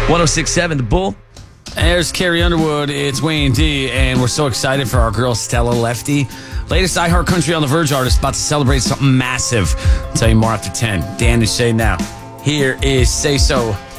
1067 The Bull. There's Carrie Underwood. It's Wayne D, and we're so excited for our girl Stella Lefty. Latest iHeart Country on the Verge artist about to celebrate something massive. I'll tell you more after 10. Dan is saying now. Here is Say So.